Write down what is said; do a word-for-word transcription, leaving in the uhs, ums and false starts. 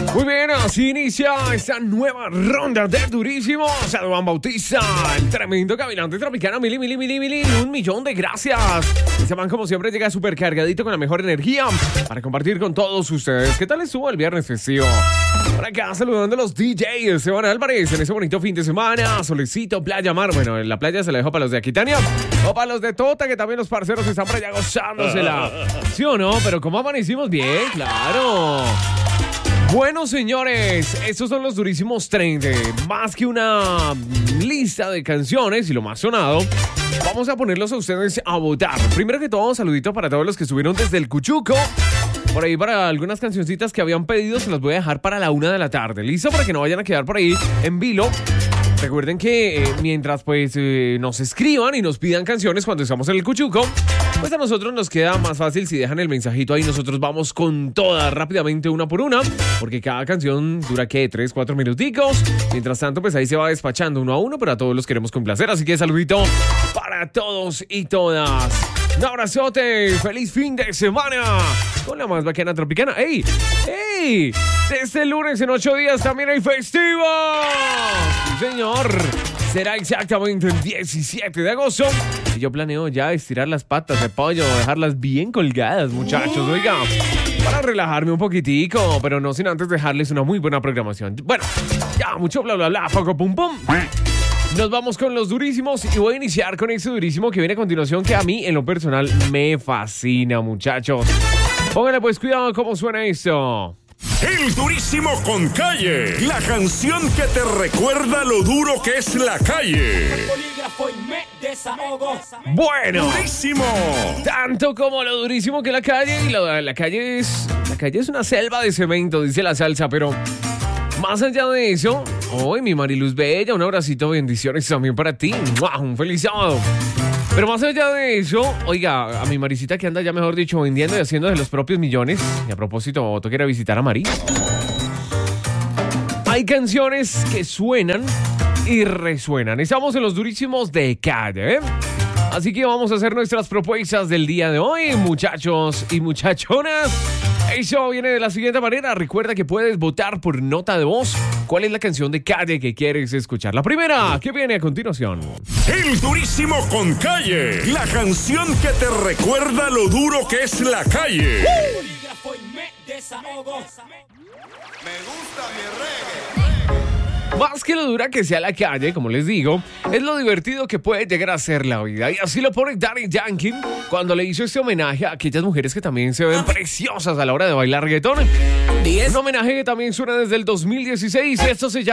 Muy bien, así inicia esta nueva ronda de Durísimo. San Juan Bautista, el tremendo caminante tropicano. Mili, mili, mili, mili, un millón de gracias. Este man, como siempre, llega súper cargadito con la mejor energía para compartir con todos ustedes. ¿Qué tal estuvo el viernes festivo? Por acá saludando a los D Js. Esteban Álvarez en ese bonito fin de semana. Solecito, playa, mar. Bueno, en la playa se la dejo para los de Aquitania o para los de Tota, que también los parceros están por allá gozándosela. ¿Sí o no? Pero ¿cómo amanecimos? Bien, claro. Bueno, señores, estos son los durísimos treinta. Más que una lista de canciones y lo más sonado, vamos a ponerlos a ustedes a votar. Primero que todo, un saludito para todos los que estuvieron desde el Cuchuco. Por ahí para algunas cancioncitas que habían pedido, se las voy a dejar para la una de la tarde. ¿Listo? Para que no vayan a quedar por ahí en vilo. Recuerden que eh, mientras pues eh, nos escriban y nos pidan canciones cuando estamos en el Cuchuco, pues a nosotros nos queda más fácil si dejan el mensajito ahí. Nosotros vamos con todas rápidamente, una por una, porque cada canción dura, ¿qué? Tres, cuatro minuticos. Mientras tanto, pues ahí se va despachando uno a uno, pero a todos los queremos complacer. Así que saludito para todos y todas. Un abrazote, feliz fin de semana con la más bacana tropicana. ¡Ey! ¡Ey! Este lunes en ocho días también hay festivo. Sí, señor. Será exactamente el diecisiete de agosto. Y yo planeo ya estirar las patas de pollo, dejarlas bien colgadas, muchachos. Oiga, para relajarme un poquitico, pero no sin antes dejarles una muy buena programación. Bueno, ya, mucho bla, bla, bla, poco pum, pum. Nos vamos con los durísimos y voy a iniciar con ese durísimo que viene a continuación, que a mí en lo personal me fascina, muchachos. Pónganle pues cuidado cómo suena esto. El Durísimo con Calle, la canción que te recuerda lo duro que es la calle. Bueno, Durísimo. Tanto como lo durísimo que la calle, y la, la calle es la calle es una selva de cemento, dice la salsa, pero más allá de eso, hoy mi Mariluz Bella, un abracito, bendiciones también para ti. ¡Wow! Un feliz sábado. Pero más allá de eso, oiga, a mi Marisita que anda ya, mejor dicho, vendiendo y haciendo de los propios millones. Y a propósito, tú quieres visitar a Mari. Hay canciones que suenan y resuenan. Estamos en los durísimos de calle, ¿eh? Así que vamos a hacer nuestras propuestas del día de hoy, muchachos y muchachonas. Eso viene de la siguiente manera. Recuerda que puedes votar por nota de voz. ¿Cuál es la canción de calle que quieres escuchar? La primera, que viene a continuación. El Durísimo con Calle, la canción que te recuerda lo duro que es la calle. Me gusta mi reggae. Más que lo dura que sea la calle, como les digo, es lo divertido que puede llegar a ser la vida. Y así lo pone Daddy Yankee cuando le hizo este homenaje a aquellas mujeres que también se ven preciosas a la hora de bailar reggaetón. Un homenaje que también suena desde el dos mil dieciséis. Esto se llama